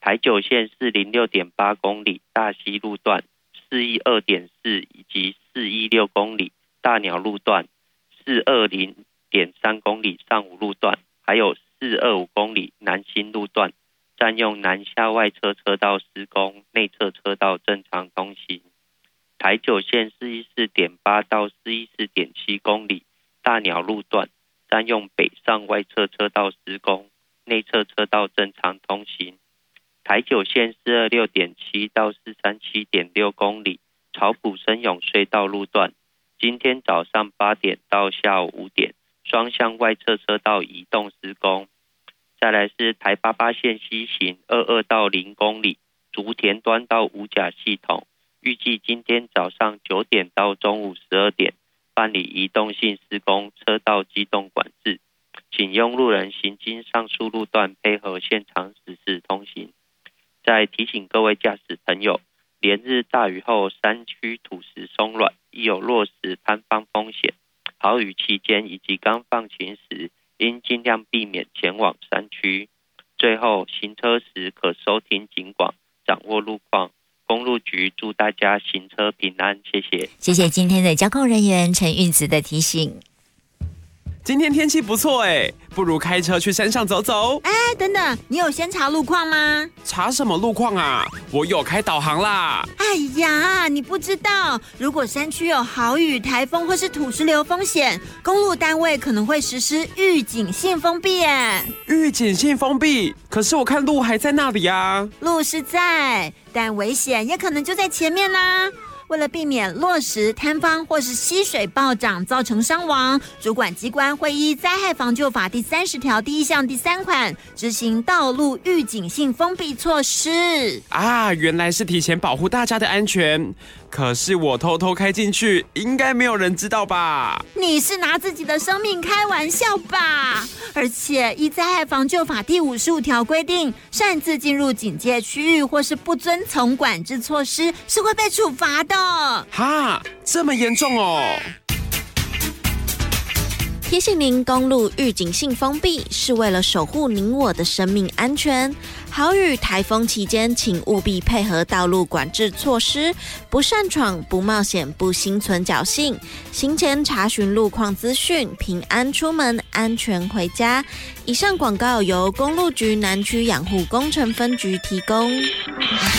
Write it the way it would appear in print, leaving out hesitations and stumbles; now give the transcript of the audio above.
台九线406.8公里大溪路段412.4以及416公里大鸟路段420.3公里上武路段，还有425公里南新路段，占用南下外侧车道施工，内侧车道正常通行。台九线414.8到414.7公里大鸟路段，占用北上外侧车道施工，内侧车道正常通行。台九线426.7到437.6公里草埔深涌隧道路段，今天早上8点到下午5点，双向外侧车道移动施工。再来是台88线西行22到0公里竹田端到五甲系统，预计今天早上9点到中午12点办理移动性施工车道机动管制，请用路人行经上述路段配合现场实施通行。再提醒各位驾驶朋友，连日大雨后山区土石松软，亦有落石坍方风险，豪雨期间以及刚放晴时应尽量避免前往山区。最后，行车时可收听警广，掌握路况。公路局祝大家行车平安，谢谢。 谢谢今天的交控人员陈运慈的提醒。 今天天气不错哎，不如开车去山上走走。 哎，等等，你有先查路况吗？ 查什么路况啊？我有开导航啦。 哎呀，你不知道，如果山区有豪雨、台风或是土石流风险，公路单位可能会实施预警性封闭耶。 预警性封闭？可是我看路还在那里啊。 路是在，但危险也可能就在前面啦。为了避免落石坍方或是溪水暴涨造成伤亡，主管机关会依灾害防救法第30条第1项第3款执行道路预警性封闭措施。 啊，原来是提前保护大家的安全。可是我偷偷开进去，应该没有人知道吧？ 你是拿自己的生命开玩笑吧？而且依灾害防救法第55条规定，擅自进入警戒区域或是不遵从管制措施是会被处罚的。 哈，这么严重哦！ 提醒您，公路预警性封闭是为了守护您我的生命安全。豪雨、台风期间，请务必配合道路管制措施，不擅闯、不冒险、不心存侥幸。行前查询路况资讯，平安出门，安全回家。以上广告由公路局南区养护工程分局提供。